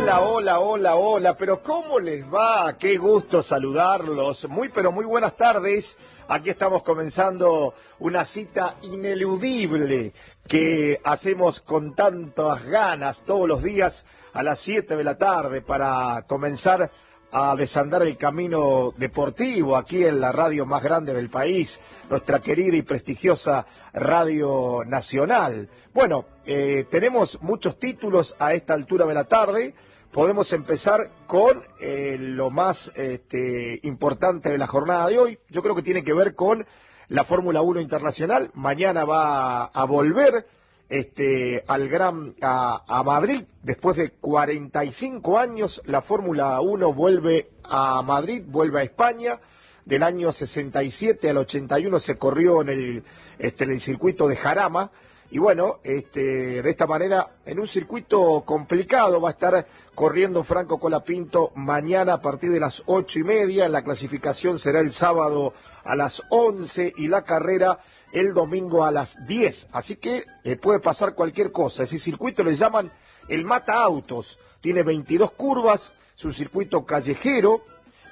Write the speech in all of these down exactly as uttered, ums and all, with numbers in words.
Hola, hola, hola, hola, pero ¿cómo les va? Qué gusto saludarlos. Muy, pero muy buenas tardes. Aquí estamos comenzando una cita ineludible que hacemos con tantas ganas todos los días a las siete de la tarde para comenzar a desandar el camino deportivo aquí en la radio más grande del país, nuestra querida y prestigiosa Radio Nacional. Bueno, eh, tenemos muchos títulos a esta altura de la tarde. Podemos empezar con eh, lo más este, importante de la jornada de hoy. Yo creo que tiene que ver con la Fórmula uno Internacional. Mañana va a volver Este, al Gran a, a Madrid, después de cuarenta y cinco años, la Fórmula uno vuelve a Madrid, vuelve a España. Del año sesenta y siete al ochenta y uno se corrió en el, este, en el circuito de Jarama. Y bueno, este, de esta manera, en un circuito complicado, va a estar corriendo Franco Colapinto mañana a partir de las ocho y media. La clasificación será el sábado a las once y la carrera el domingo a las diez. Así que eh, puede pasar cualquier cosa. Ese circuito le llaman el Mata Autos. Tiene veintidós curvas, es un circuito callejero.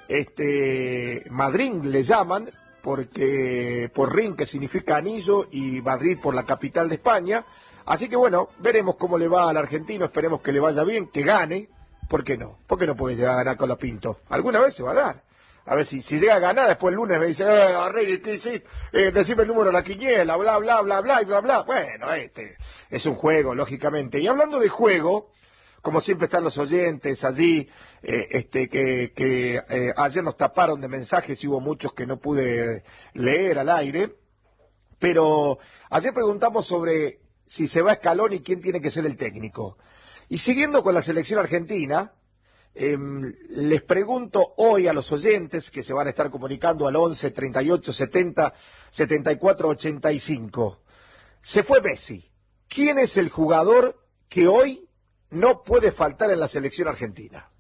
Este, Madrid le llaman, porque por ring, que significa anillo, y Madrid por la capital de España. Así que bueno, veremos cómo le va al argentino, esperemos que le vaya bien, que gane. ¿Por qué no? ¿Por qué no puede llegar a ganar Colapinto? Alguna vez se va a dar. A ver si, si llega a ganar, después el lunes me dice, eh, Arregui, sí, sí, eh, decime el número de la quiniela, bla, bla, bla, bla, y bla, bla. Bueno, este es un juego, lógicamente. Y hablando de juego, como siempre están los oyentes allí, eh, este que, que eh, ayer nos taparon de mensajes y hubo muchos que no pude leer al aire, pero ayer preguntamos sobre si se va Scaloni y quién tiene que ser el técnico. Y siguiendo con la selección argentina, eh, les pregunto hoy a los oyentes que se van a estar comunicando al once, treinta y ocho, setenta, setenta y cuatro, ochenta y cinco. Se fue Messi. ¿Quién es el jugador que hoy no puede faltar en la selección argentina?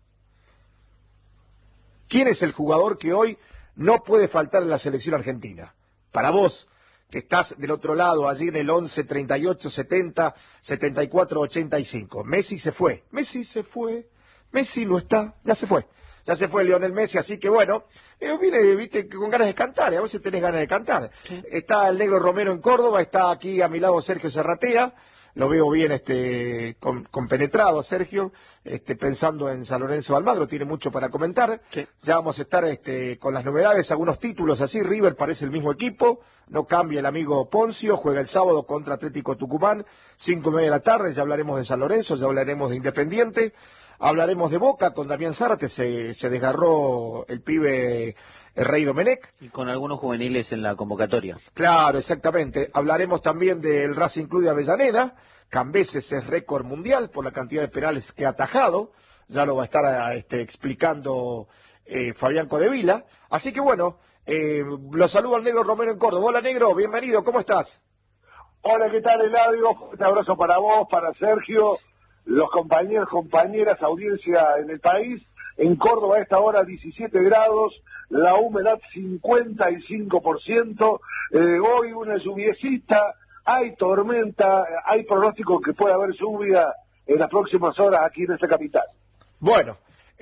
¿Quién es el jugador que hoy no puede faltar en la selección argentina? Para vos, que estás del otro lado, allí en el once, treinta y ocho, setenta, setenta y cuatro, ochenta y cinco. Messi se fue. Messi se fue. Messi no está. Ya se fue. Ya se fue Lionel Messi, así que bueno, eh, viene, viste, con ganas de cantar, a veces tenés ganas de cantar. Sí. Está el Negro Romero en Córdoba, está aquí a mi lado Sergio Serratea. Lo veo bien este con, compenetrado, Sergio, este, pensando en San Lorenzo de Almagro, tiene mucho para comentar. Sí. Ya vamos a estar este, con las novedades, algunos títulos así. River parece el mismo equipo, no cambia el amigo Poncio, juega el sábado contra Atlético Tucumán, cinco y media de la tarde, ya hablaremos de San Lorenzo, ya hablaremos de Independiente, hablaremos de Boca, con Damián Zárate, se, se desgarró el pibe el Rey Domenech. Y con algunos juveniles en la convocatoria. Claro, exactamente. Hablaremos también del Racing Club de Avellaneda. Cambeses es récord mundial por la cantidad de penales que ha atajado. Ya lo va a estar este, explicando eh, Fabián Codevila. Así que bueno, eh, lo saludo al Negro Romero en Córdoba. Hola Negro, bienvenido, ¿cómo estás? Hola, ¿qué tal, Eladio? Un abrazo para vos, para Sergio, los compañeros, compañeras, audiencia en el país. En Córdoba a esta hora diecisiete grados, la humedad cincuenta y cinco por ciento, eh, hoy una lluviecita, hay tormenta, hay pronóstico que puede haber lluvia en las próximas horas aquí en esta capital. Bueno,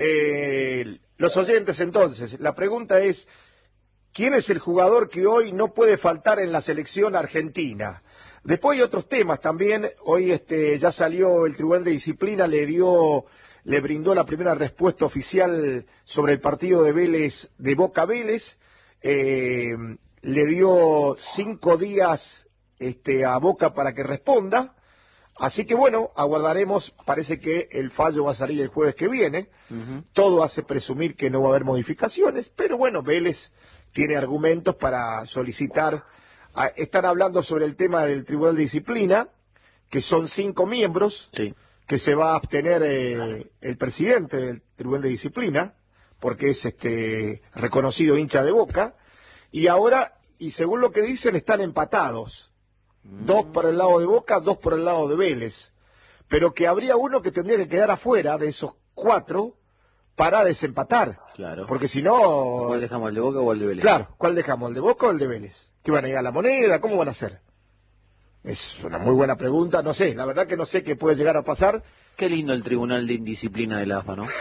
eh, los oyentes entonces, la pregunta es, ¿quién es el jugador que hoy no puede faltar en la selección argentina? Después hay otros temas también, hoy este ya salió el Tribunal de Disciplina, le dio... le brindó la primera respuesta oficial sobre el partido de Vélez, de Boca Vélez, eh, le dio cinco días este, a Boca para que responda, así que bueno, aguardaremos, parece que el fallo va a salir el jueves que viene, uh-huh. Todo hace presumir que no va a haber modificaciones, pero bueno, Vélez tiene argumentos para solicitar, a, están hablando sobre el tema del Tribunal de Disciplina, que son cinco miembros, sí. Que se va a abstener eh, el presidente del Tribunal de Disciplina, porque es este reconocido hincha de Boca, y ahora, y según lo que dicen, están empatados. Mm. Dos por el lado de Boca, dos por el lado de Vélez. Pero que habría uno que tendría que quedar afuera de esos cuatro para desempatar. Claro. Porque si no... ¿Cuál dejamos, el de Boca o el de Vélez? Claro, ¿cuál dejamos, el de Boca o el de Vélez? ¿Qué van a ir a la moneda? ¿Cómo van a hacer? Es una muy buena pregunta, no sé, la verdad que no sé qué puede llegar a pasar, Qué lindo el Tribunal de Indisciplina de la A F A, ¿no?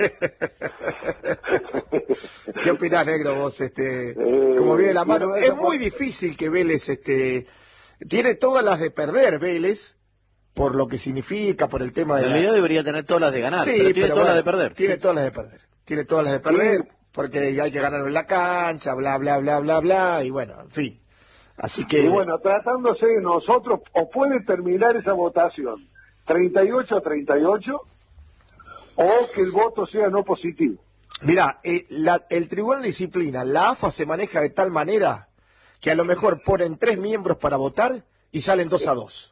¿Qué opinás, negro, vos? Este, Eh, como viene la mano. no, Es esa muy fue- difícil que Vélez, este, tiene todas las de perder Vélez, por lo que significa, por el tema de En la... realidad debería tener todas las de ganar, Sí, pero tiene pero todas las bueno, de perder. Tiene todas las de perder. Tiene todas las de perder, Sí. porque hay que ganarlo en la cancha, bla, bla, bla, bla, bla, y bueno, en fin. Así que... Y bueno, tratándose de nosotros, o puede terminar esa votación treinta y ocho a treinta y ocho, o que el voto sea no positivo. Mirá, eh, la- el Tribunal de Disciplina, la A F A se maneja de tal manera que a lo mejor ponen tres miembros para votar y salen dos a dos.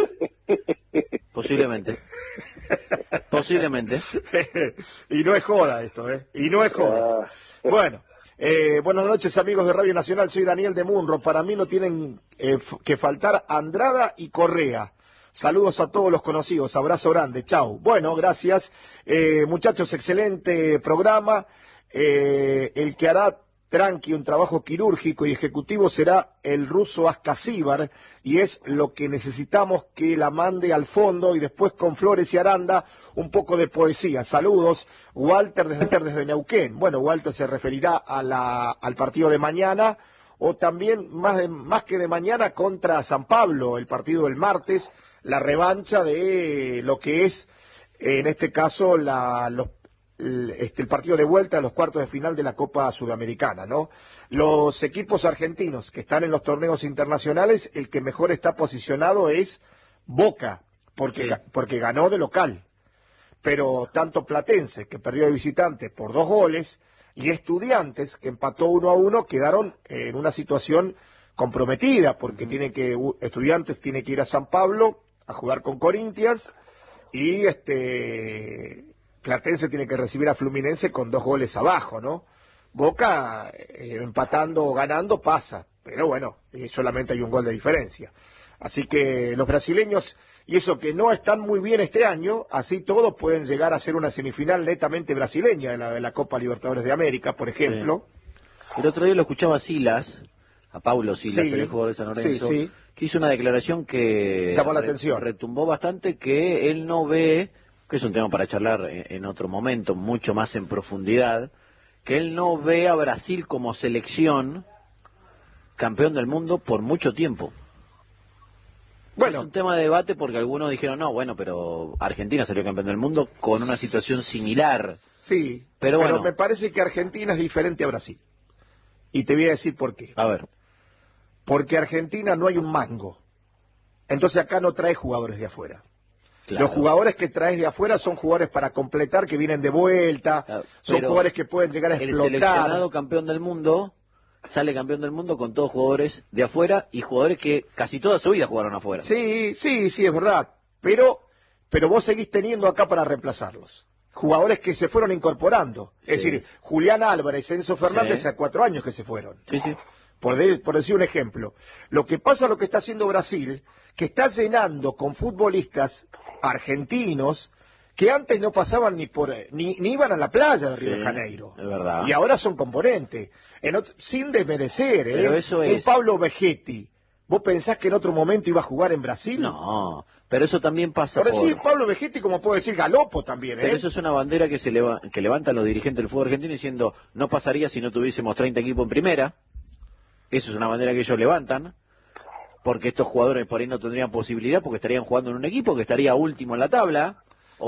Posiblemente. Posiblemente. Y no es joda esto, ¿eh? Y no es joda. Ah. Bueno, eh, buenas noches amigos de Radio Nacional, soy Daniel de Munro. Para mí no tienen eh, f- que faltar Andrada y Correa. Saludos a todos los conocidos, abrazo grande, chau. Bueno, gracias. Eh, muchachos, excelente programa. Eh, el que hará tranqui un trabajo quirúrgico y ejecutivo será el ruso Ascasíbar, y es lo que necesitamos, que la mande al fondo, y después con Flores y Aranda un poco de poesía. Saludos, Walter desde, desde Neuquén. Bueno, Walter se referirá a la, al partido de mañana, o también más, de, más que de mañana contra San Pablo, el partido del martes, la revancha de lo que es, en este caso, la, los El, este, el partido de vuelta a los cuartos de final de la Copa Sudamericana, ¿no? Los equipos argentinos que están en los torneos internacionales, el que mejor está posicionado es Boca, porque, Sí. ga- porque ganó de local. Pero tanto Platense, que perdió de visitante por dos goles, y Estudiantes, que empató uno a uno, quedaron en una situación comprometida, porque tiene que, Estudiantes tiene que ir a San Pablo a jugar con Corinthians, y este Platense tiene que recibir a Fluminense con dos goles abajo, ¿no? Boca, eh, empatando o ganando, pasa, pero bueno, eh, solamente hay un gol de diferencia. Así que los brasileños, y eso que no están muy bien este año, así todos pueden llegar a ser una semifinal netamente brasileña de la, de la Copa Libertadores de América, por ejemplo. El otro día lo escuchaba a Silas, a Paulo Silas, Sí, el jugador de San Lorenzo, sí, sí. que hizo una declaración que Llamó la re- atención. retumbó bastante, que él no ve, que es un tema para charlar en, en otro momento, mucho más en profundidad, que él no ve a Brasil como selección campeón del mundo por mucho tiempo. Bueno, Es un tema de debate porque algunos dijeron, no, bueno, pero Argentina salió campeón del mundo con una situación similar. sí, Pero pero, bueno. me parece que Argentina es diferente a Brasil. Y te voy a decir por qué. A ver, Porque Argentina no hay un mango. Entonces acá no trae jugadores de afuera. claro. Los jugadores que traes de afuera son jugadores para completar, que vienen de vuelta, Claro, son pero jugadores que pueden llegar a el explotar. seleccionado campeón del mundo sale campeón del mundo con todos jugadores de afuera y jugadores que casi toda su vida jugaron afuera. Sí, sí, sí, es verdad. Pero, pero vos seguís teniendo acá para reemplazarlos. Jugadores que se fueron incorporando. Es Sí. decir, Julián Álvarez, Enzo Fernández, Sí. hace cuatro años que se fueron. Sí, sí. Por, de- por decir un ejemplo. Lo que pasa, lo que está haciendo Brasil, que está llenando con futbolistas argentinos que antes no pasaban ni por ni, ni iban a la playa de Río Sí, de Janeiro. es verdad. Y ahora son componentes. En otro- sin desmerecer, ¿eh? Pero eso El es- Pablo Vegetti. ¿Vos pensás que en otro momento iba a jugar en Brasil? No, pero eso también pasa Por por... decir Pablo Vegetti, como puedo decir Galopo también, ¿eh? Pero eso es una bandera que se leva- que levantan los dirigentes del fútbol argentino diciendo no pasaría si no tuviésemos treinta equipos en primera. Eso es una bandera que ellos levantan, porque estos jugadores por ahí no tendrían posibilidad porque estarían jugando en un equipo que estaría último en la tabla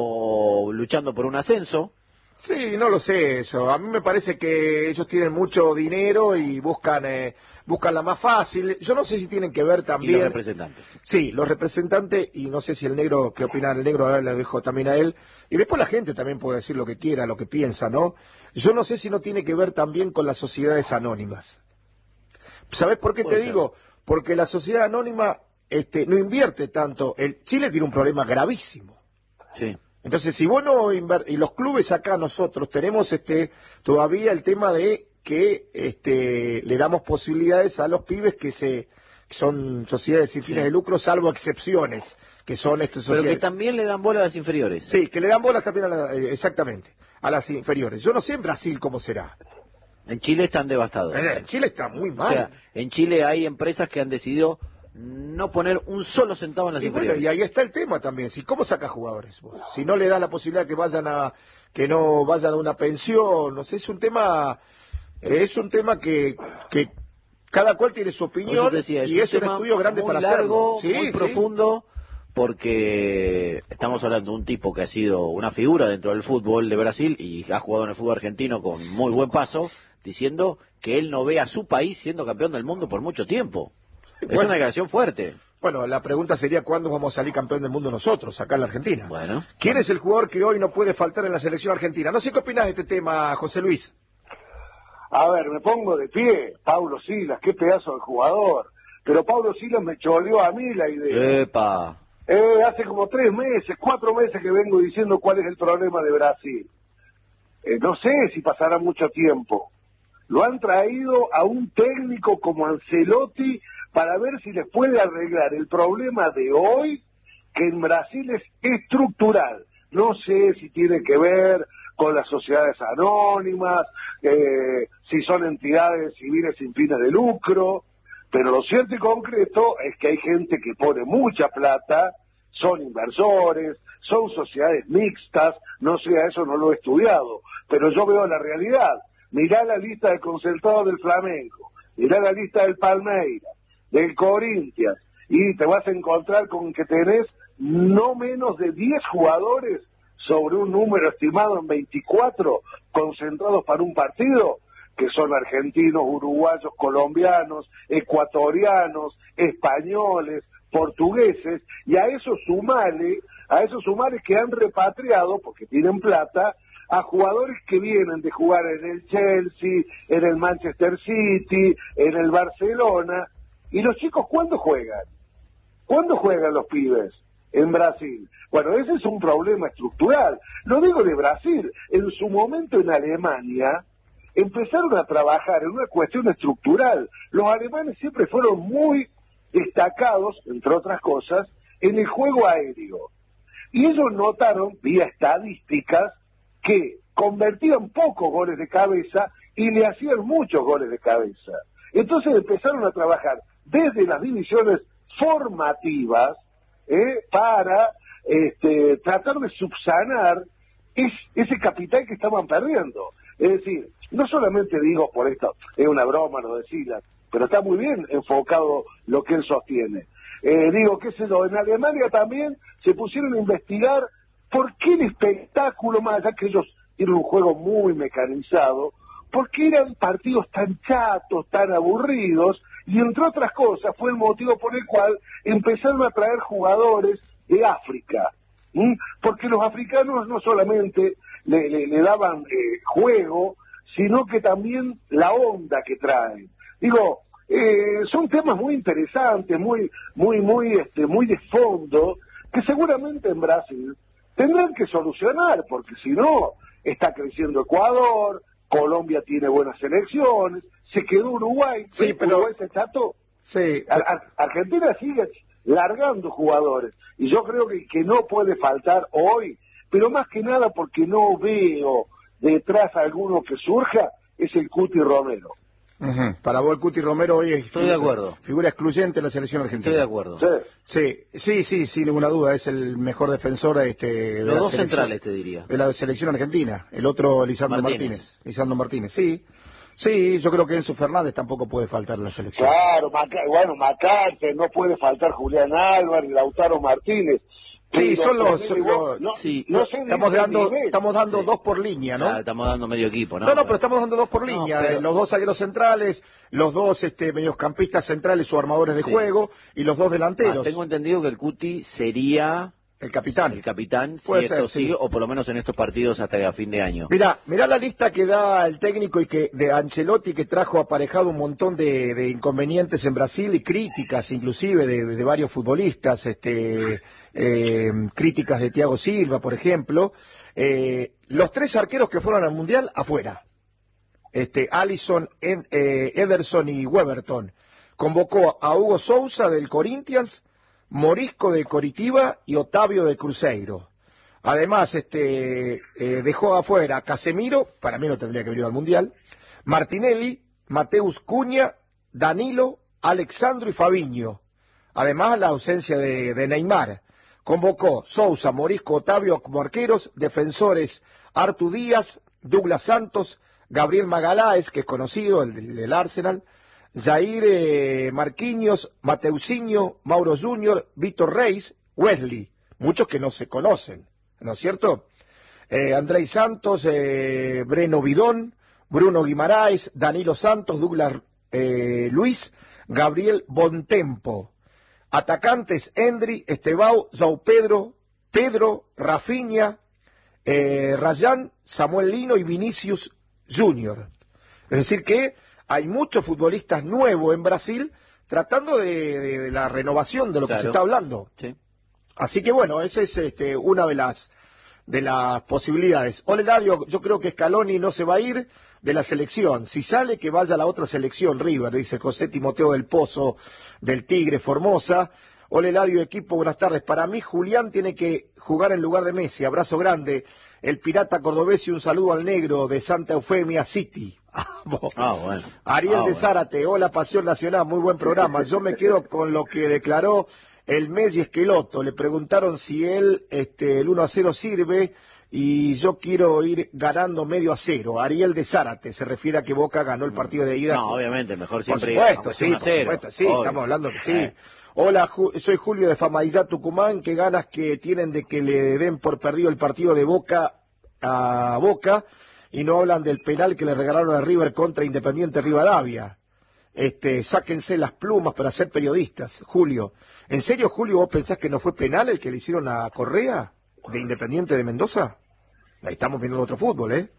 o luchando por un ascenso. Sí, no lo sé eso. A mí me parece que ellos tienen mucho dinero y buscan eh, buscan la más fácil. Yo no sé si tienen que ver Y también... los representantes. Sí, los representantes, y no sé si el negro, qué opina el negro, ahora le dejo también a él. Y después la gente también puede decir lo que quiera, lo que piensa, ¿no? Yo no sé si no tiene que ver también con las sociedades anónimas. ¿Sabés por qué Puede te ser. digo? Porque la sociedad anónima este, no invierte tanto. El Chile tiene un problema gravísimo. Sí. Entonces, si vos no inver- y los clubes acá nosotros tenemos este todavía el tema de que este le damos posibilidades a los pibes que se que son sociedades sin fines Sí. de lucro, salvo excepciones, que son este, Pero sociedades. que también le dan bola a las inferiores. Sí, que le dan bolas también a la- eh, exactamente, a las inferiores. Yo no sé en Brasil cómo será. En Chile están devastados. En Chile está muy O mal. sea, en Chile hay empresas que han decidido no poner un solo centavo en las Y bueno, inferiores. y ahí está el tema también. Si cómo sacas jugadores vos? Si no le da la posibilidad que vayan a que no vayan a una pensión, no sé, es un tema eh, es un tema que que cada cual tiene su opinión Decía, y es un, tema estudio grande muy para largo, hacerlo. Sí, muy sí. profundo, porque estamos hablando de un tipo que ha sido una figura dentro del fútbol de Brasil y ha jugado en el fútbol argentino con muy buen paso, diciendo que él no ve a su país siendo campeón del mundo por mucho tiempo. Es Bueno. una declaración fuerte. Bueno, la pregunta sería cuándo vamos a salir campeón del mundo nosotros, acá en la Argentina. Bueno. ¿Quién bueno. es el jugador que hoy no puede faltar en la selección argentina? No sé qué opinás de este tema, José Luis. A ver, me pongo de pie, Paulo Silas, qué pedazo de jugador. Pero Paulo Silas me choleó a mí la idea. Epa. Eh, hace como tres meses, cuatro meses que vengo diciendo cuál es el problema de Brasil. Eh, no sé si pasará mucho tiempo. Lo han traído a un técnico como Ancelotti para ver si les puede arreglar el problema de hoy, que en Brasil es estructural. No sé si tiene que ver con las sociedades anónimas, eh, si son entidades civiles sin fines de lucro, pero lo cierto y concreto es que hay gente que pone mucha plata, son inversores, son sociedades mixtas, no sé, a eso no lo he estudiado, pero yo veo la realidad. Mirá la lista de concentrados del Flamengo, mirá la lista del Palmeiras, del Corinthians, y te vas a encontrar con que tenés no menos de diez jugadores sobre un número estimado en veinticuatro concentrados para un partido, que son argentinos, uruguayos, colombianos, ecuatorianos, españoles, portugueses, y a eso sumale, a esos sumales que han repatriado, porque tienen plata, a jugadores que vienen de jugar en el Chelsea, en el Manchester City, en el Barcelona, y los chicos, ¿cuándo juegan? ¿Cuándo juegan los pibes en Brasil? Bueno, ese es un problema estructural. Lo digo de Brasil, en su momento en Alemania empezaron a trabajar en una cuestión estructural. Los alemanes siempre fueron muy destacados, entre otras cosas, en el juego aéreo. Y ellos notaron, vía estadísticas, que convertían pocos goles de cabeza y le hacían muchos goles de cabeza. Entonces empezaron a trabajar desde las divisiones formativas eh, para este, tratar de subsanar es, ese capital que estaban perdiendo. Es decir, no solamente digo por esto, es una broma lo de Silas, pero está muy bien enfocado lo que él sostiene. Eh, digo, qué sé yo, en Alemania también se pusieron a investigar por qué el espectáculo, más allá que ellos tienen un juego muy mecanizado, por qué eran partidos tan chatos, tan aburridos, y entre otras cosas fue el motivo por el cual empezaron a traer jugadores de África, ¿m? Porque los africanos no solamente le, le, le daban eh, juego, sino que también la onda que traen. Digo, eh, son temas muy interesantes, muy, muy, muy, este, muy de fondo, que seguramente en Brasil tendrán que solucionar, porque si no, está creciendo Ecuador, Colombia tiene buenas selecciones, se quedó Uruguay, sí, pero... Uruguay se cható. Sí, Ar Ar Argentina sigue largando jugadores, y yo creo que, que no puede faltar hoy, pero más que nada porque no veo detrás a alguno que surja, es el Cuti Romero. Uh-huh. Para vos el Cuti Romero hoy es Estoy de acuerdo. Figura excluyente en la selección argentina. Estoy de acuerdo. Sí, sí, sí, sí, sin ninguna duda, es el mejor defensor este, de Los la dos selección, centrales, te diría. de la selección argentina. El otro, Lisandro Martínez. Martínez. Lisandro Martínez, sí. Sí, yo creo que Enzo Fernández tampoco puede faltar en la selección. claro, Maca bueno, Macarte, no puede faltar Julián Álvarez, Lautaro Martínez. Sí, Pero, son los... pero, los- no, sí. no sé estamos de qué dando, nivel. estamos dando Sí. dos por línea, ¿no? Claro, estamos dando medio equipo, ¿no? No, no, pero estamos dando dos por No, línea. pero- eh, Los dos zagueros centrales, los dos este, mediocampistas centrales o armadores de Sí. juego y los dos Ah, delanteros. tengo entendido que el Cuti sería El capitán. el capitán, si Puede esto ser, sigue, sí. o por lo menos en estos partidos hasta a fin de año. Mirá, mirá la lista que da el técnico y que de Ancelotti, que trajo aparejado un montón de, de inconvenientes en Brasil y críticas inclusive de, de varios futbolistas, este, eh, críticas de Thiago Silva, por ejemplo. Eh, los tres arqueros que fueron al Mundial, afuera. Este, Alisson, Ed, eh, Ederson y Weberton. Convocó a Hugo Sousa del Corinthians, Morisco de Coritiba y Otavio de Cruzeiro. Además, este eh, dejó afuera a Casemiro, para mí no tendría que haber ido al Mundial, Martinelli, Mateus Cunha, Danilo, Alexandro y Fabinho. Además, la ausencia de, de Neymar. Convocó Sousa, Morisco, Otavio como arqueros, defensores Artu Díaz, Douglas Santos, Gabriel Magaláes, que es conocido, el del Arsenal, Jair eh, Marquinhos, Mateusinho, Mauro Junior, Víctor Reis, Wesley, muchos que no se conocen, ¿no es cierto? Eh, Andrei Santos, eh, Breno Bidón, Bruno Guimaraes, Danilo Santos, Douglas eh, Luis, Gabriel Bontempo. Atacantes, Endri, Estebao, João Pedro, Pedro, Rafinha, eh, Rayán, Samuel Lino y Vinicius Junior. Es decir que hay muchos futbolistas nuevos en Brasil tratando de, de, de la renovación de lo claro. que se está hablando. Sí. Así que bueno, esa es este, una de las de las posibilidades. Ole Ladio, yo creo que Scaloni no se va a ir de la selección. Si sale, que vaya a la otra selección, River, dice José Timoteo del Pozo, del Tigre, Formosa. Ole Ladio, equipo, buenas tardes. Para mí, Julián tiene que jugar en lugar de Messi. Abrazo grande. El pirata cordobés y un saludo al negro de Santa Eufemia City. Ah, bueno. Ariel ah, de bueno. Zárate, hola Pasión Nacional, muy buen programa. Yo me quedo con lo que declaró el Messi Esqueloto. Le preguntaron si él, este, el uno a cero sirve y yo quiero ir ganando medio a cero. Ariel de Zárate se refiere a que Boca ganó el partido de ida. No, obviamente, mejor siempre. Por supuesto, sí, por supuesto, sí, obvio. Estamos hablando que sí. Eh. Hola, soy Julio de Famaillá, Tucumán. Qué ganas que tienen de que le den por perdido el partido de Boca a Boca y no hablan del penal que le regalaron a River contra Independiente Rivadavia. Este, sáquense las plumas para ser periodistas, Julio. ¿En serio, Julio, vos pensás que no fue penal el que le hicieron a Correa de Independiente de Mendoza? Ahí estamos viendo otro fútbol, ¿eh?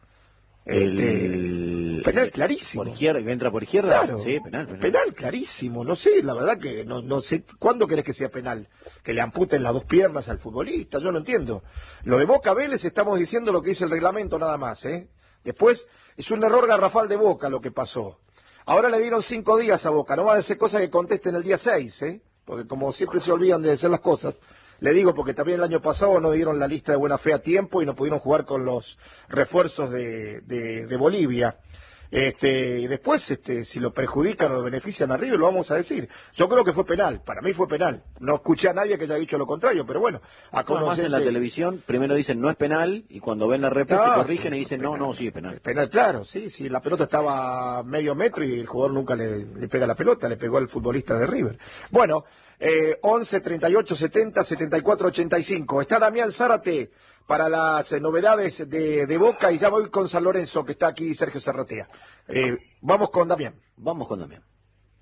Este, el... Penal clarísimo. ¿Por izquierda, que entra por izquierda? Claro, sí, penal, penal. Penal clarísimo, no sé, la verdad que no, no sé, ¿cuándo querés que sea penal? Que le amputen las dos piernas al futbolista, yo no entiendo. Lo de Boca Vélez estamos diciendo lo que dice el reglamento nada más, ¿eh? Después, es un error garrafal de Boca lo que pasó. Ahora le dieron cinco días a Boca, no va a ser cosa que contesten el día seis, ¿eh? Porque como siempre se olvidan de hacer las cosas, le digo porque también el año pasado no dieron la lista de buena fe a tiempo y no pudieron jugar con los refuerzos de, de, de Bolivia. Este, y después, este, si lo perjudican o lo benefician a River, lo vamos a decir. Yo creo que fue penal, para mí fue penal. No escuché a nadie que haya dicho lo contrario, pero bueno. Acá no, más en la televisión, primero dicen no es penal, y cuando ven la réplica no, se corrigen sí, y dicen no, no, sí es penal. Es penal, claro, sí, sí, la pelota estaba a medio metro y el jugador nunca le, le pega la pelota, le pegó al futbolista de River. Bueno, eh, once, treinta y ocho, setenta, setenta y cuatro, ochenta y cinco. Está Damián Zárate para las eh, novedades de, de Boca y ya voy con San Lorenzo, que está aquí Sergio Serratea. Eh, vamos con Damián. Vamos con Damián.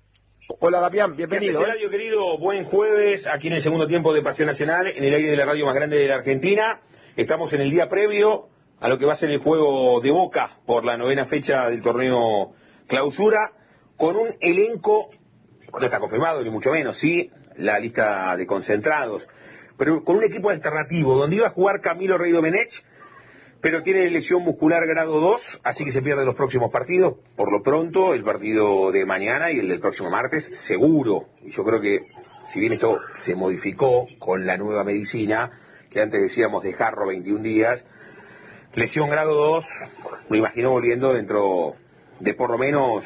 Hola Damián, bienvenido. ¿Qué haces, ¿eh? Querido, buen jueves, aquí en el segundo tiempo de Pasión Nacional, en el aire de la radio más grande de la Argentina. Estamos en el día previo a lo que va a ser el juego de Boca por la novena fecha del torneo Clausura, con un elenco, no está confirmado ni mucho menos, sí, la lista de concentrados, pero con un equipo alternativo, donde iba a jugar Camilo Rey Domenech, pero tiene lesión muscular grado dos, así que se pierde los próximos partidos. Por lo pronto, el partido de mañana y el del próximo martes, seguro. Y yo creo que, si bien esto se modificó con la nueva medicina, que antes decíamos de Jarro veintiún días, lesión grado dos, me imagino volviendo dentro de por lo menos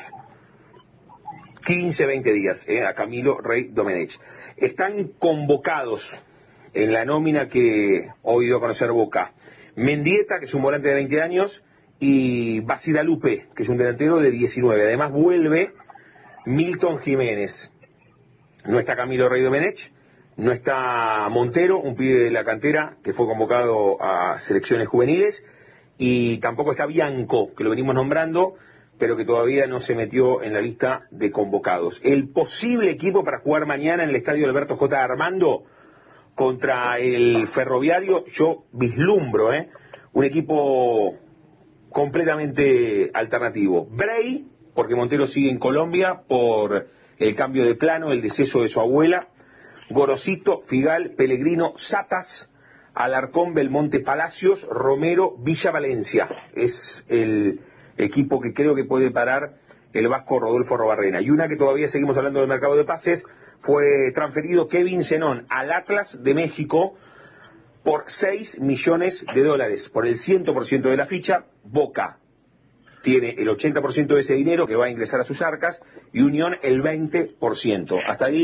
quince, veinte días, eh, a Camilo Rey Domenech. Están convocados en la nómina que hoy dio a conocer Boca Mendieta, que es un volante de veinte años, y Basidalupe, que es un delantero de diecinueve. Además vuelve Milton Jiménez. No está Camilo Rey Domenech, no está Montero, un pibe de la cantera que fue convocado a selecciones juveniles, y tampoco está Bianco, que lo venimos nombrando, pero que todavía no se metió en la lista de convocados. El posible equipo para jugar mañana en el estadio Alberto J. Armando contra el Ferroviario, yo vislumbro, ¿eh? un equipo completamente alternativo. Bray, porque Montero sigue en Colombia por el cambio de plano, el deceso de su abuela. Gorosito, Figal, Pellegrino, Satas, Alarcón, Belmonte, Palacios, Romero, Villa Valencia. Es el equipo que creo que puede parar el vasco Rodolfo Robarrena. Y una que todavía seguimos hablando del mercado de pases, fue transferido Kevin Zenón al Atlas de México por seis millones de dólares, por el cien por ciento de la ficha. Boca tiene el ochenta por ciento de ese dinero que va a ingresar a sus arcas y Unión el veinte por ciento. Hasta ahí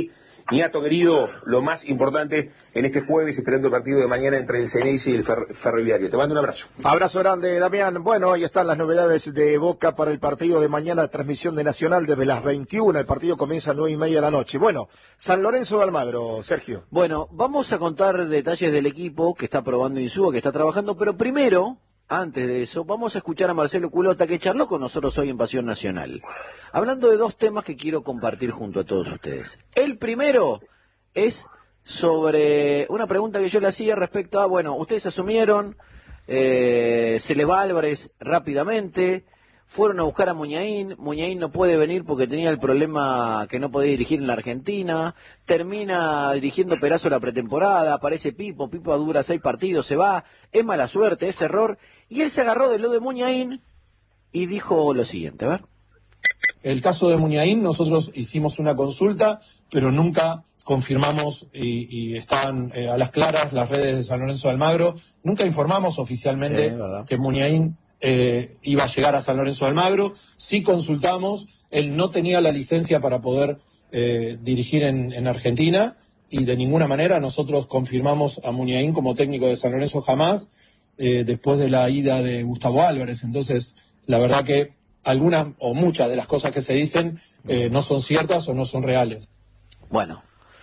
Niato querido, lo más importante en este jueves, esperando el partido de mañana entre el Ceneice y el Fer Ferroviario. Te mando un abrazo. Abrazo grande, Damián. Bueno, ahí están las novedades de Boca para el partido de mañana, transmisión de Nacional desde las veintiuna. El partido comienza a nueve y media de la noche. Bueno, San Lorenzo de Almagro, Sergio. Bueno, vamos a contar detalles del equipo que está probando Insúa, que está trabajando, pero primero, antes de eso, vamos a escuchar a Marcelo Culota, que charló con nosotros hoy en Pasión Nacional, hablando de dos temas que quiero compartir junto a todos ustedes. El primero es sobre una pregunta que yo le hacía respecto a, bueno, ustedes asumieron, eh, se les va Álvarez rápidamente, fueron a buscar a Muñain, Muñain no puede venir porque tenía el problema que no podía dirigir en la Argentina, termina dirigiendo Perazo la pretemporada, aparece Pipo, Pipo dura seis partidos, se va, es mala suerte, es error, y él se agarró de lo de Muñain y dijo lo siguiente, a ver. El caso de Muñain, nosotros hicimos una consulta, pero nunca confirmamos y, y están eh, a las claras las redes de San Lorenzo de Almagro, nunca informamos oficialmente sí, que Muñain Eh, iba a llegar a San Lorenzo de Almagro. Sí consultamos, él no tenía la licencia para poder eh, dirigir en, en Argentina, y de ninguna manera nosotros confirmamos a Muñain como técnico de San Lorenzo jamás, eh, después de la ida de Gustavo Álvarez. Entonces, la verdad que algunas o muchas de las cosas que se dicen eh, no son ciertas o no son reales. Bueno,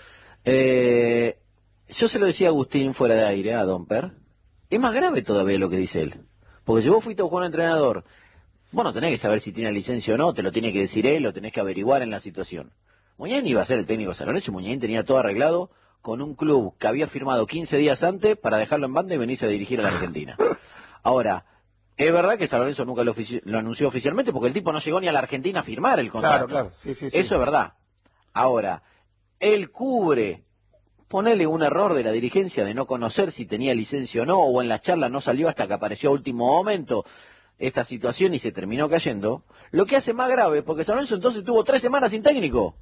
eh, yo se lo decía a Agustín fuera de aire, a Domper, es más grave todavía lo que dice él. Porque si vos fuiste a buscar un entrenador, vos no tenés que saber si tiene licencia o no, te lo tiene que decir él, lo tenés que averiguar en la situación. Muñain iba a ser el técnico de San Lorenzo, Muñain tenía todo arreglado con un club que había firmado quince días antes para dejarlo en banda y venirse a dirigir a la Argentina. Ahora, es verdad que San Lorenzo nunca lo, lo anunció oficialmente porque el tipo no llegó ni a la Argentina a firmar el contrato. Claro, claro, sí, sí, sí. Eso es verdad. Ahora, él cubre... Ponele un error de la dirigencia de no conocer si tenía licencia o no, o en la charla no salió hasta que apareció a último momento esta situación y se terminó cayendo, lo que hace más grave, porque San Lorenzo entonces tuvo tres semanas sin técnico.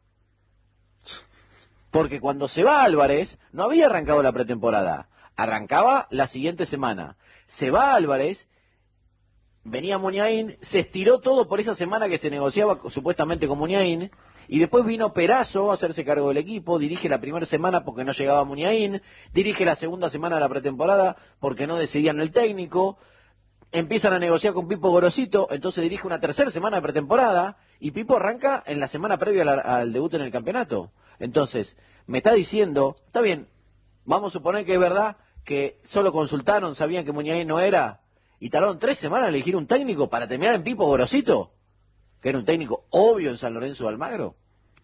Porque cuando se va Álvarez, no había arrancado la pretemporada, arrancaba la siguiente semana. Se va Álvarez, venía Muñain, se estiró todo por esa semana que se negociaba supuestamente con Muñain, y después vino Perazo a hacerse cargo del equipo, dirige la primera semana porque no llegaba Muñain, dirige la segunda semana de la pretemporada porque no decidían el técnico, empiezan a negociar con Pipo Gorosito, entonces dirige una tercera semana de pretemporada, y Pipo arranca en la semana previa al, al debut en el campeonato. Entonces, me está diciendo, está bien, vamos a suponer que es verdad que solo consultaron, sabían que Muñain no era, y tardaron tres semanas en elegir un técnico para terminar en Pipo Gorosito, que era un técnico obvio en San Lorenzo de Almagro.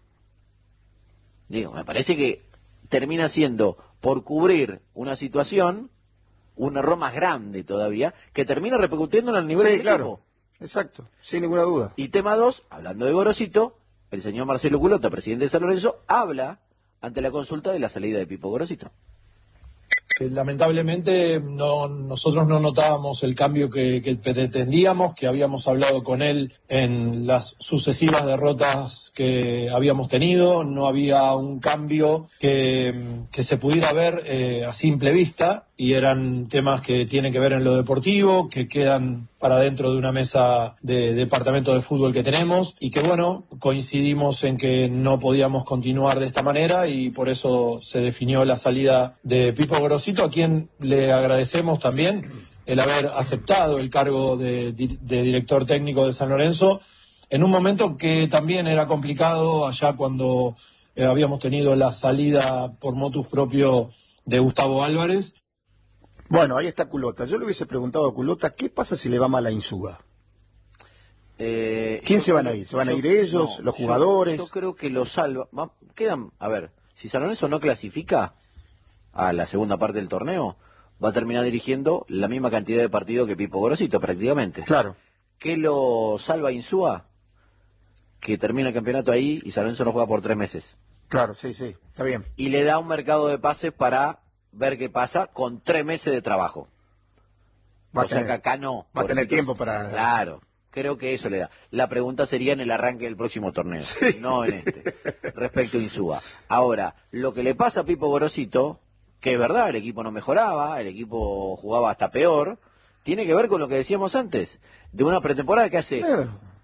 Digo, me parece que termina siendo, por cubrir una situación, un error más grande todavía, que termina repercutiendo en el nivel sí, del claro. equipo. Exacto, sin ninguna duda. Y tema dos, hablando de Gorosito, el señor Marcelo Culota, presidente de San Lorenzo, habla ante la consulta de la salida de Pipo Gorosito. Lamentablemente no, nosotros no notábamos el cambio que, que pretendíamos, que habíamos hablado con él en las sucesivas derrotas que habíamos tenido, no había un cambio que, que se pudiera ver eh, a simple vista, y eran temas que tienen que ver en lo deportivo, que quedan para dentro de una mesa de departamento de fútbol que tenemos, y que bueno, coincidimos en que no podíamos continuar de esta manera, y por eso se definió la salida de Pipo Gorosito, a quien le agradecemos también el haber aceptado el cargo de, de director técnico de San Lorenzo en un momento que también era complicado, allá cuando eh, habíamos tenido la salida por motus propio de Gustavo Álvarez. Bueno, ahí está Culota. Yo le hubiese preguntado a Culota, ¿qué pasa si le va mal a Insúa? Eh, ¿Quién se van a ir? ¿Se van a ir ellos, no, los yo, jugadores? Yo creo que lo salva. Quedan, a ver, si San Lorenzo no clasifica a la segunda parte del torneo, va a terminar dirigiendo la misma cantidad de partidos que Pipo Gorosito, prácticamente. Claro. ¿Qué lo salva Insúa? Que termina el campeonato ahí y San Lorenzo no juega por tres meses. Claro, sí, sí, está bien. Y le da un mercado de pases para ver qué pasa con tres meses de trabajo. Va o sea que acá no. Va a tener tiempo para... Claro, creo que eso le da. La pregunta sería en el arranque del próximo torneo, sí. No en este, respecto a Insúa. Ahora, lo que le pasa a Pipo Gorosito, que es verdad, el equipo no mejoraba, el equipo jugaba hasta peor, tiene que ver con lo que decíamos antes, de una pretemporada que hace... Claro.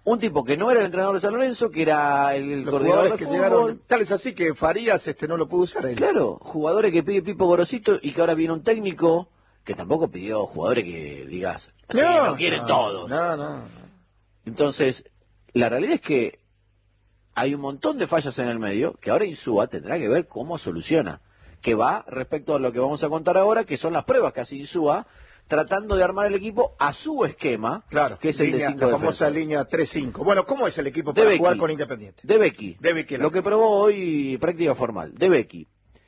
Un tipo que no era el entrenador de San Lorenzo, que era el Los coordinador jugadores de que fútbol. llegaron, tal es así que Farías este no lo pudo usar él. Claro, jugadores que pide Pipo Gorosito y que ahora viene un técnico que tampoco pidió jugadores que digas, sí, No, lo quieren no, todos. No, no, no. Entonces, la realidad es que hay un montón de fallas en el medio que ahora Insúa tendrá que ver cómo soluciona. Que va respecto a lo que vamos a contar ahora, que son las pruebas que hace Insúa, tratando de armar el equipo a su esquema, Claro, que es el línea, de cinco la famosa defensores. línea tres cinco. Bueno, ¿cómo es el equipo De para Becky. jugar con Independiente? De Becky. De Becky, Lo que probó hoy práctica formal. De Becky.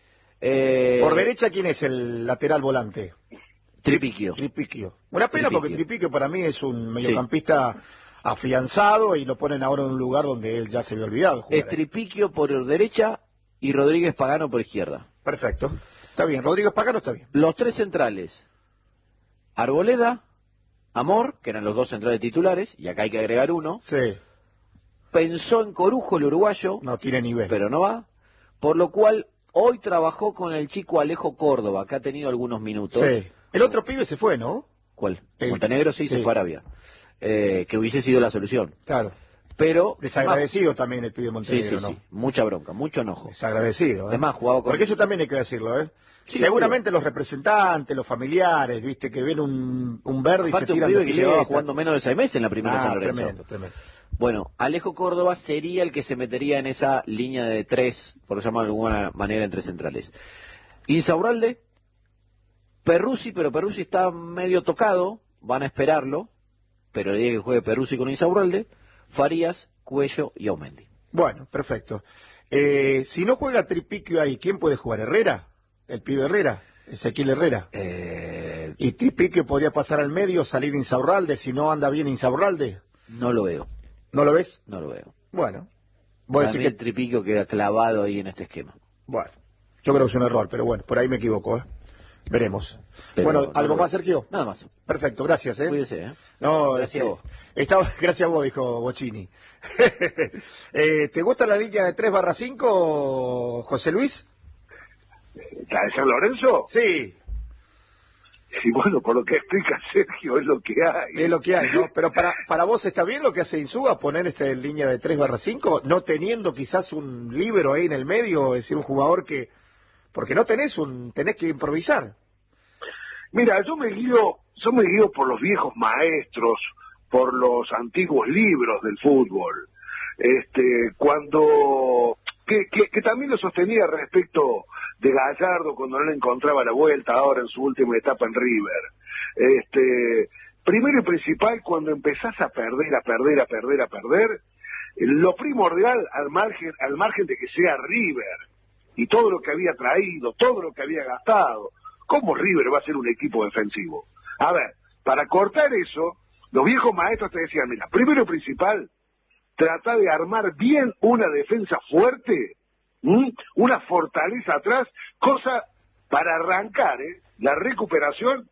Eh, Por derecha, ¿quién es el lateral volante? Tripiquio. Tripiquio. Una pena Tripiquio. porque Tripiquio para mí es un mediocampista afianzado y lo ponen ahora en un lugar donde él ya se había olvidado jugar. Es Tripiquio por derecha y Rodríguez Pagano por izquierda. Perfecto. Está bien. Rodríguez Pagano está bien. Los tres centrales. Arboleda, Amor, que eran los dos centrales titulares, y acá hay que agregar uno. Sí. Pensó en Corujo, el uruguayo, No tiene nivel. pero no va. Por lo cual, hoy trabajó con el chico Alejo Córdoba, que ha tenido algunos minutos. Sí. El otro pibe se fue, ¿no? ¿Cuál? El- Montenegro sí, sí. se fue a Arabia. Eh, que hubiese sido la solución. Claro. Pero... Desagradecido también el pibe Sí, Montenegro, sí, ¿no? sí. Mucha bronca, mucho enojo. Desagradecido. ¿eh? Además, jugaba con... Porque eso también hay que decirlo, ¿eh? Sí, Seguramente los representantes, los familiares, viste, que ven un, un verde y se Aparte un tiran pibe de que pileta. llevaba jugando menos de seis meses en la primera Ah, San Lorenzo. tremendo, tremendo. Bueno, Alejo Córdoba sería el que se metería en esa línea de tres, por llamarlo de alguna manera, entre centrales. Insaurralde, Perruzzi, pero Perruzzi está medio tocado, van a esperarlo, pero le digo que juegue Perruzzi con Insaurralde, Farías, Cuello y Aumendi. Bueno, perfecto. Eh, si no juega Tripiquio ahí, ¿quién puede jugar? ¿Herrera? ¿El pibe Herrera? Ezequiel Herrera. Eh, ¿Y Tripiquio podría pasar al medio, salir Insaurralde, si no anda bien Insaurralde? no lo veo, ¿No lo ves? no lo veo. Bueno. Voy a Para decir mí que... el Tripiquio queda clavado ahí en este esquema. Bueno, yo creo que es un error, pero bueno, por ahí me equivoco, ¿eh? Veremos. Pero bueno, no ¿algo lo más, veo. Sergio? Nada más. Perfecto, gracias, ¿eh? Cuídese, ¿eh? No, Gracias este, a vos. estaba- gracias a vos, dijo Bocini. eh, ¿Te gusta la línea de tres barra cinco, José Luis? ¿La de San Lorenzo? Sí, Y bueno, por lo que explica Sergio, es lo que hay. es lo que hay, ¿no? Pero para, para vos está bien lo que hace Insúa, poner esta línea de tres barra cinco, no teniendo quizás un líbero ahí en el medio, es decir, un jugador que... Porque no tenés un... tenés que improvisar. Mira, yo me guío, yo me guío por los viejos maestros, por los antiguos libros del fútbol. Este, cuando que, que, que también lo sostenía respecto de Gallardo cuando no le encontraba la vuelta ahora en su última etapa en River. Este, primero y principal, cuando empezás a perder, a perder, a perder, a perder, lo primordial al margen, al margen de que sea River y todo lo que había traído, todo lo que había gastado, ¿cómo River va a ser un equipo defensivo? A ver, para cortar eso, los viejos maestros te decían, mira, primero y principal, trata de armar bien una defensa fuerte, ¿m? Una fortaleza atrás, cosa para arrancar, ¿eh? La recuperación,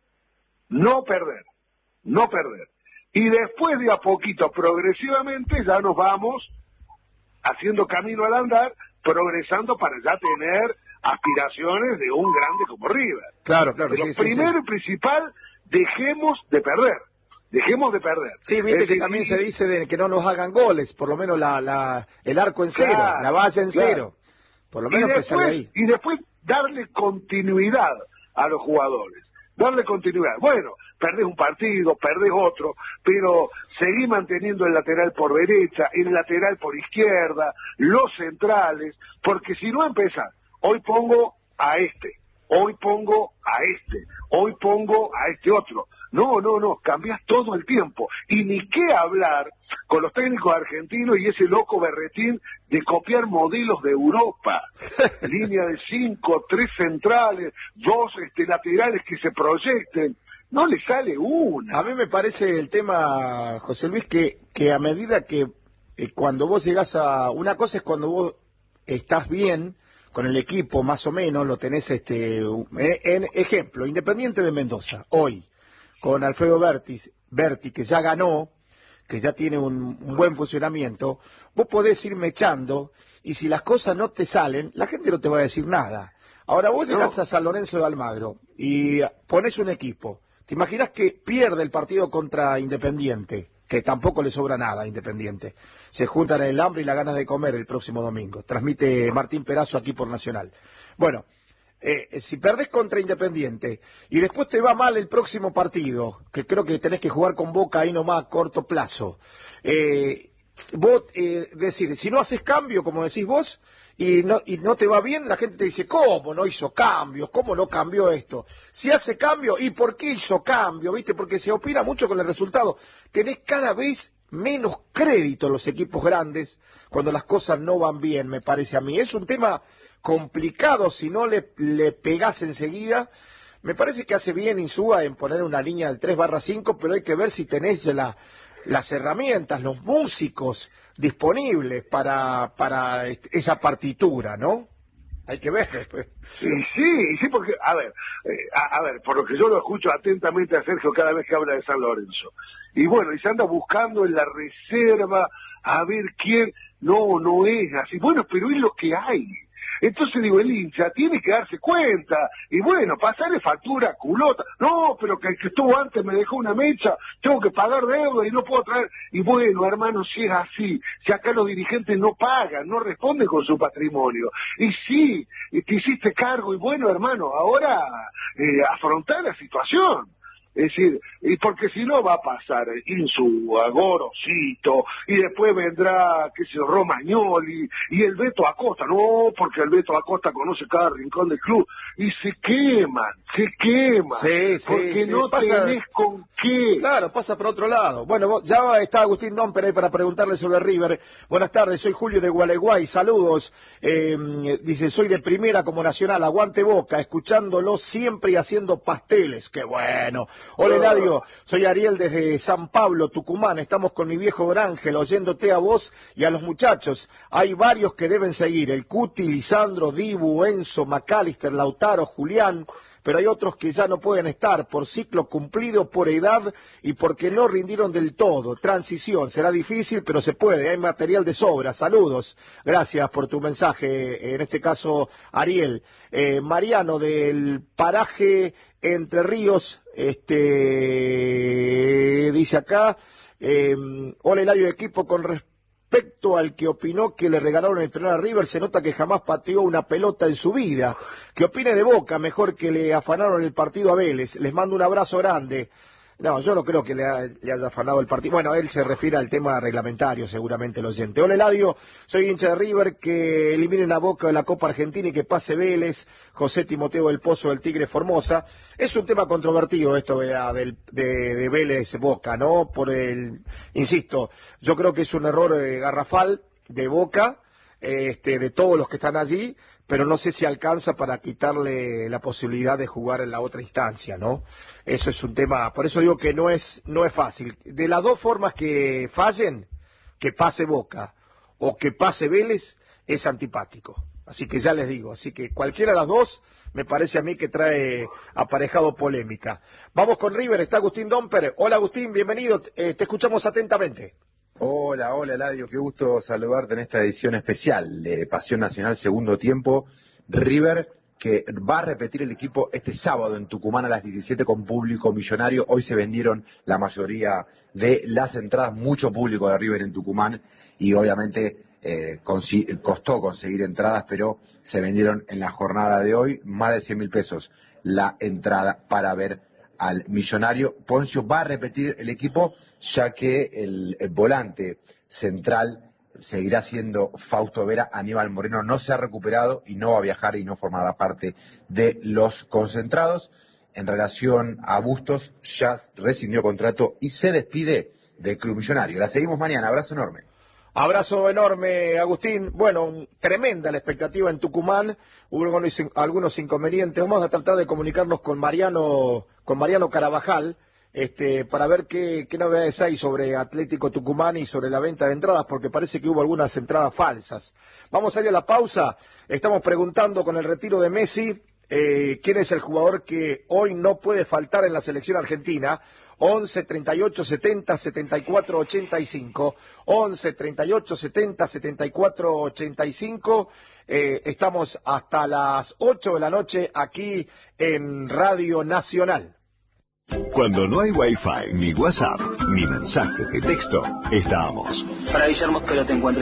no perder, no perder. Y después de a poquito, progresivamente, ya nos vamos haciendo camino al andar, progresando para ya tener aspiraciones de un grande como River. Claro, claro. Pero sí, sí, primero sí. y principal, dejemos de perder. Dejemos de perder. Sí, viste Es que decir, también y- se dice de que no nos hagan goles, por lo menos la, la, el arco en cero, Claro, la valla en claro. cero. Por lo y menos que después, sale ahí. y después darle continuidad a los jugadores. Darle continuidad. Bueno, perdés un partido, perdés otro, pero seguí manteniendo el lateral por derecha, el lateral por izquierda, los centrales, porque si no empezás, hoy pongo a este, hoy pongo a este, hoy pongo a este otro. No, no, no, cambias todo el tiempo. Y ni qué hablar con los técnicos argentinos y ese loco berretín de copiar modelos de Europa. Línea de cinco, tres centrales, dos este, laterales que se proyecten. No le sale una. A mí me parece el tema, José Luis, que, que a medida que eh, cuando vos llegás a... Una cosa es cuando vos estás bien con el equipo, más o menos, lo tenés, este en, en ejemplo, Independiente de Mendoza, hoy, con Alfredo Berti, Berti, que ya ganó, que ya tiene un, un buen funcionamiento, vos podés irme echando, y si las cosas no te salen, la gente no te va a decir nada. Ahora vos llegás No. a San Lorenzo de Almagro y pones un equipo. ¿Te imaginas que pierde el partido contra Independiente? Que que tampoco le sobra nada a Independiente. Se juntan el hambre y las ganas de comer el próximo domingo. Transmite Martín Perazo aquí por Nacional. Bueno, eh, si perdés contra Independiente y después te va mal el próximo partido, que creo que tenés que jugar con Boca ahí nomás a corto plazo, eh, vos, eh, decir, si no haces cambio, como decís vos, y no, y no te va bien, la gente te dice, ¿cómo no hizo cambios? ¿Cómo no cambió esto? Si hace cambio, ¿y por qué hizo cambio? ¿Viste? Porque se opina mucho con el resultado. Tenés cada vez menos crédito en los equipos grandes cuando las cosas no van bien, me parece a mí. Es un tema complicado si no le, le pegás enseguida. Me parece que hace bien Insúa en poner una línea del tres barra cinco, pero hay que ver si tenés la, las herramientas, los músicos disponibles para, para esa partitura, ¿no? Hay que ver después. Sí, sí, sí, porque, a ver, eh, a, a ver, por lo que yo lo escucho atentamente a Sergio cada vez que habla de San Lorenzo. Y bueno, y se anda buscando en la reserva a ver quién, no, no es así. Bueno, pero es lo que hay. Entonces digo, el hincha tiene que darse cuenta, y bueno, pasarle factura, culota, no, pero que el que estuvo antes me dejó una mecha, tengo que pagar deuda y no puedo traer, y bueno, hermano, si es así, si acá los dirigentes no pagan, no responden con su patrimonio, y sí, te hiciste cargo, y bueno, hermano, ahora eh, afrontar la situación. Es decir, y porque si no va a pasar Insúa, Gorosito, y después vendrá, qué sé yo, Romagnoli, y el Beto Acosta, no, porque el Beto Acosta conoce cada rincón del club, y se queman, se queman, sí, sí, porque sí, no pasa, tenés con qué. Claro, pasa por otro lado. Bueno, ya está Agustín Domper ahí para preguntarle sobre River. Buenas tardes, soy Julio de Gualeguay, saludos. Eh, dice, soy de Primera como Nacional, aguante Boca, escuchándolo siempre y haciendo pasteles, qué bueno. Hola Eladio, soy Ariel desde San Pablo, Tucumán, estamos con mi viejo Don Ángel, oyéndote a vos y a los muchachos. Hay varios que deben seguir, el Cuti, Lisandro, Dibu, Enzo, Macalister, Lautaro, Julián, pero hay otros que ya no pueden estar por ciclo cumplido, por edad y porque no rindieron del todo. Transición, será difícil, pero se puede, hay material de sobra. Saludos, gracias por tu mensaje, en este caso Ariel. Eh, Mariano del paraje Entre Ríos, este dice acá, eh, hola Eladio, equipo, con respecto al que opinó que le regalaron el penal a River, se nota que jamás pateó una pelota en su vida. Que opine de Boca, mejor que le afanaron el partido a Vélez. Les mando un abrazo grande. No, yo no creo que le, ha, le haya afanado el partido. Bueno, él se refiere al tema reglamentario, seguramente el oyente. Hola Eladio, soy hincha de River, que eliminen a Boca de la Copa Argentina y que pase Vélez. José Timoteo del Pozo del Tigre Formosa. Es un tema controvertido esto de, la, de, de, de Vélez Boca, ¿no? Por el, insisto, yo creo que es un error eh, garrafal de Boca, este, de todos los que están allí, pero no sé si alcanza para quitarle la posibilidad de jugar en la otra instancia, ¿no? Eso es un tema, por eso digo que no es, no es fácil. De las dos formas que fallen, que pase Boca o que pase Vélez, es antipático. Así que ya les digo, así que cualquiera de las dos me parece a mí que trae aparejado polémica. Vamos con River, está Agustín Domper. Hola Agustín, bienvenido, eh, te escuchamos atentamente. Hola, hola Eladio, qué gusto saludarte en esta edición especial de Pasión Nacional Segundo Tiempo. River, que va a repetir el equipo este sábado en Tucumán a las diecisiete con público millonario. Hoy se vendieron la mayoría de las entradas, mucho público de River en Tucumán, y obviamente eh, consi- costó conseguir entradas, pero se vendieron en la jornada de hoy más de cien mil pesos la entrada para ver al millonario. Poncio va a repetir el equipo, ya que el, el volante central seguirá siendo Fausto Vera. Aníbal Moreno no se ha recuperado y no va a viajar y no formará parte de los concentrados. En relación a Bustos, ya rescindió contrato y se despide del club millonario. La seguimos mañana, abrazo enorme. Abrazo enorme, Agustín. Bueno, tremenda la expectativa en Tucumán. Hubo algunos, algunos inconvenientes. Vamos a tratar de comunicarnos con Mariano, con Mariano Carabajal, este, para ver qué, qué novedades hay sobre Atlético Tucumán y sobre la venta de entradas, porque parece que hubo algunas entradas falsas. Vamos a ir a la pausa. Estamos preguntando con el retiro de Messi, eh, quién es el jugador que hoy no puede faltar en la selección argentina. once, treinta y ocho, setenta, setenta y cuatro, ochenta y cinco. once, treinta y ocho, setenta, setenta y cuatro, ochenta y cinco. Eh, estamos hasta las ocho de la noche aquí en Radio Nacional. Cuando no hay Wi-Fi, ni WhatsApp, ni mensajes de texto, estamos. Para Guillermo, espero te encuentres